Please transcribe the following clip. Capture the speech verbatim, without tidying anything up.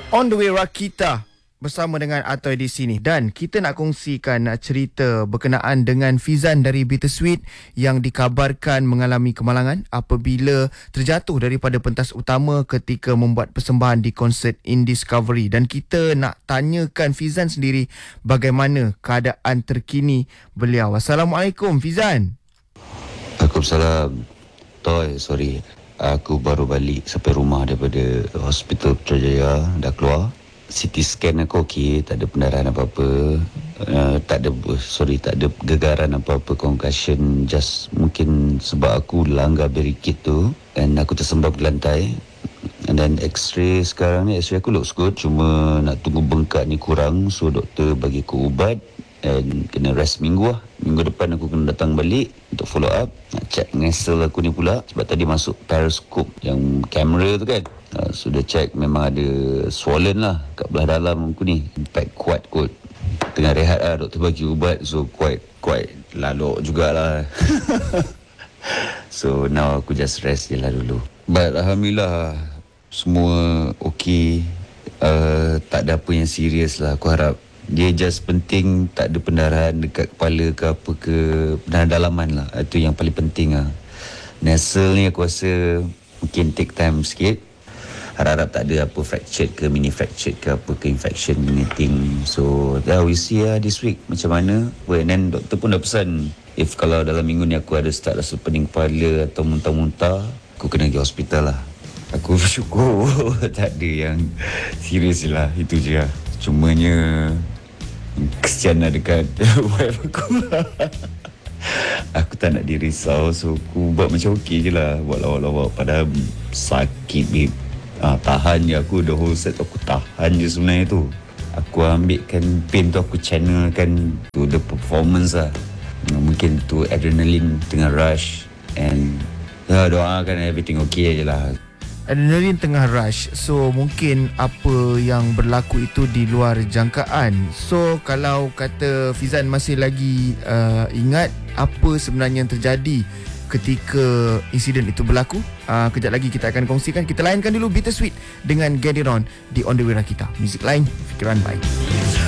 On the way Rakita bersama dengan Atoy di sini, dan kita nak kongsikan cerita berkenaan dengan Fizan dari Bittersweet yang dikabarkan mengalami kemalangan apabila terjatuh daripada pentas utama ketika membuat persembahan di konsert In Discovery. Dan kita nak tanyakan Fizan sendiri bagaimana keadaan terkini beliau. Assalamualaikum Fizan. Waalaikumsalam. Toy, sorry. Aku baru balik sampai rumah daripada hospital Putrajaya. Dah keluar. C T scan aku okey, tak ada pendarahan apa-apa. Uh, tak ada, sorry, tak ada gegaran apa-apa, concussion. Just mungkin sebab aku langgar barricade tu and aku tersembam ke lantai. And then x-ray sekarang ni, x-ray aku looks good. Cuma nak tunggu bengkak ni kurang. So doktor bagi aku ubat and kena rest minggu lah. Minggu depan aku kena datang balik untuk follow up. Nak check ngesel aku ni pula. Sebab tadi masuk periscope yang kamera tu kan. Uh, sudah check memang ada swollen lah kat belah dalam aku ni. Impact kuat kot. Tengah rehat lah, doktor bagi ubat. So quite quite lalok jugalah. So now aku just rest je lah dulu. But Alhamdulillah semua okey. Uh, tak ada apa yang serius lah. Aku harap dia just penting tak ada pendarahan dekat kepala ke apa ke, pendarahan dalaman lah. Itu yang paling penting lah. Nasal ni aku rasa mungkin take time sikit. Harap-harap tak ada apa fractured ke, mini fractured ke apa ke, infection, anything. So yeah, we see lah this week macam mana. And then doktor pun dah pesan, if kalau dalam minggu ni aku ada start rasa pening kepala atau muntah-muntah, aku kena pergi hospital lah. Aku bersyukur tak ada yang serius lah. Itu je lah. Cumanya kesian lah dekat wife aku. Aku tak nak dirisau. So aku buat macam okey je lah. Buat lawak-lawak. Padahal sakit babe. Ah, tahan je aku. The whole set aku tahan je sebenarnya tu. Aku ambilkan pain tu, aku channelkan to the performance lah. Mungkin tu adrenaline tengah rush. And ya, doakan everything okey je lah. Adrenalin tengah rush. So mungkin apa yang berlaku itu di luar jangkaan. So kalau kata Fizan masih lagi uh, ingat apa sebenarnya yang terjadi ketika insiden itu berlaku, uh, kejap lagi kita akan kongsikan. Kita layankan dulu Bittersweet dengan Get It On di On The Way Rakita. Muzik lain, fikiran baik.